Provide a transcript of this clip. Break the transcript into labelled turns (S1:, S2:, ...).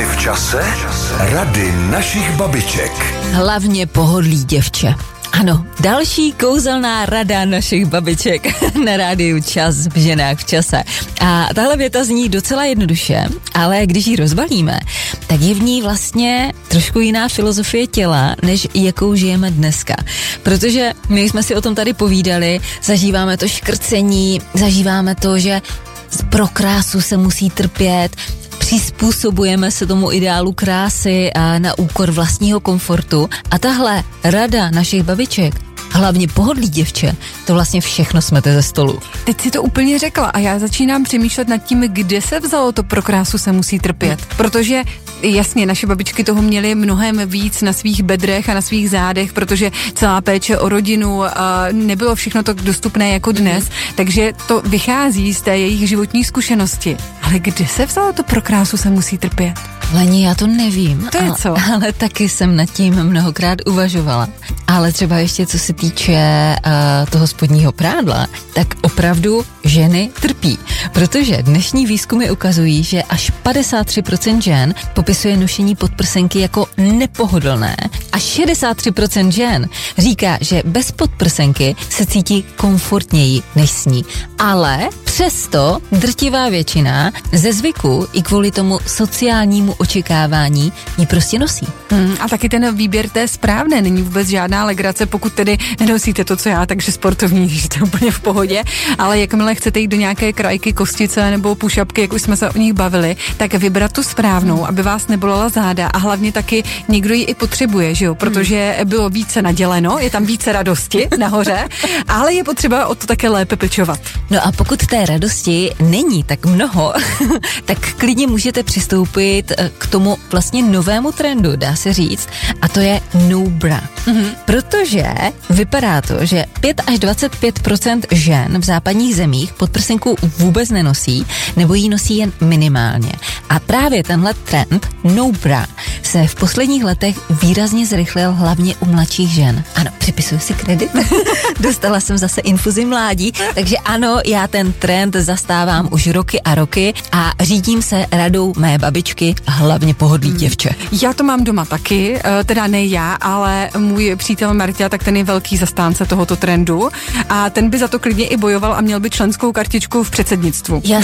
S1: v čase? Rady našich babiček.
S2: Hlavně pohodlí děvče. Ano, další kouzelná rada našich babiček na rádiu Čas v ženách v čase. A tahle věta zní docela jednoduše, ale když ji rozbalíme, tak je v ní vlastně trošku jiná filozofie těla, než jakou žijeme dneska. Protože my jsme si o tom tady povídali, zažíváme to škrcení, zažíváme to, že pro krásu se musí trpět, přizpůsobujeme se tomu ideálu krásy a na úkor vlastního komfortu. A tahle rada našich babiček, hlavně pohodlí děvče, to vlastně všechno smete ze stolu.
S3: Teď si to úplně řekla a já začínám přemýšlet nad tím, kde se vzalo to pro krásu se musí trpět. Protože jasně, naše babičky toho měly mnohem víc na svých bedrech a na svých zádech, protože celá péče o rodinu nebylo všechno tak dostupné jako dnes, takže to vychází z té jejich životní zkušenosti. Ale kde se vzalo to pro krásu se musí trpět?
S2: Leni, já to nevím.
S3: To je co?
S2: Ale taky jsem nad tím mnohokrát uvažovala. Ale třeba ještě co se týče toho spodního prádla, tak opravdu ženy trpí. Protože dnešní výzkumy ukazují, že až 53% žen popisuje nošení podprsenky jako nepohodlné a 63% žen říká, že bez podprsenky se cítí komfortněji než s ní. Ale přesto drtivá většina ze zvyku i kvůli tomu sociálnímu očekávání ji prostě nosí.
S3: A taky ten výběr té správné není vůbec žádná legrace, pokud tedy nenosíte to, co já, takže sportovní, že to je úplně v pohodě, ale jakmile chcete jít do nějaké krajky, kostice nebo push-upky, jak už jsme se o nich bavili, tak vybrat tu správnou, aby vás nebolela záda a hlavně taky někdo ji i potřebuje, že jo, protože bylo více naděleno, je tam více radosti nahoře, ale je potřeba o to také lépe pečovat.
S2: No a pokud té radosti není tak mnoho, tak klidně můžete přistoupit k tomu vlastně novému trendu, dá se říct, a to je no bra. Protože vypadá to, že 5 až 25% žen v západních zemích podprsenku vůbec nenosí, nebo ji nosí jen minimálně. A právě tenhle trend no bra se v posledních letech výrazně zrychlil hlavně u mladších žen. Ano, připisuju si kredit. Dostala jsem zase infuzi mládí, takže ano, já ten trend zastávám už roky a roky a řídím se radou mé babičky, hlavně pohodlí děvče.
S3: Já to mám doma taky, teda ne já, ale můj přítel Marta, tak ten je velký zastánce tohoto trendu a ten by za to klidně i bojoval a měl by členskou kartičku v předsednictvu.